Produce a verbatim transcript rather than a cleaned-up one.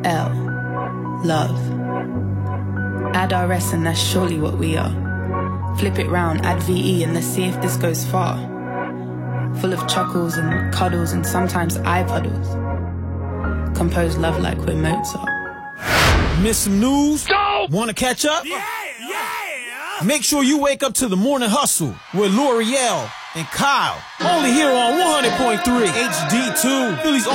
L. Love. Add R S and that's surely what we are. Flip it round, add V E and let's see if this goes far. Full of chuckles and cuddles and sometimes eye puddles. Compose love like we're Mozart. Miss some news? Go! Wanna catch up? Yeah, yeah! Make sure you wake up to the Morning Hustle with L'Oreal and Kyle. Only here on one hundred point three H D two, Philly's